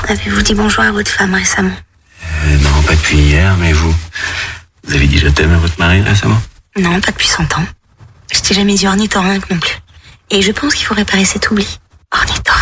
Avez-vous dit bonjour à votre femme récemment? Non, pas depuis hier, mais vous avez dit je t'aime à votre mari récemment? Non, pas depuis 100 ans. Je t'ai jamais dit ornithorynque non plus. Et je pense qu'il faut réparer cet oubli. Ornithorynque.